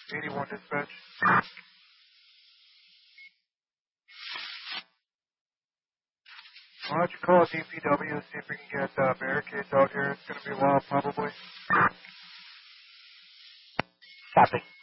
81 dispatch. Why don't you call DPW, see if we can get barricades out here. It's going to be a while, probably. Copy.